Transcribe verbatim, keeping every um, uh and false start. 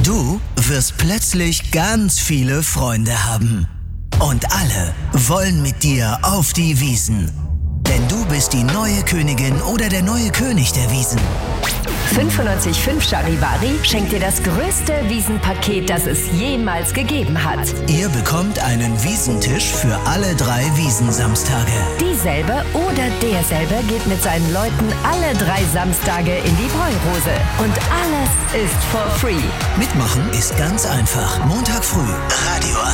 Du wirst plötzlich ganz viele Freunde haben. Und alle wollen mit dir auf die Wiesn. Denn du bist die neue Königin oder der neue König der Wiesn. fünfundneunzig Komma fünf Charivari schenkt dir das größte Wiesenpaket, das es jemals gegeben hat. Ihr bekommt einen Wiesentisch für alle drei Wiesensamstage. Dieselbe oder derselbe geht mit seinen Leuten alle drei Samstage in die Bräurose. Und alles ist for free. Mitmachen ist ganz einfach. Montag früh, Radio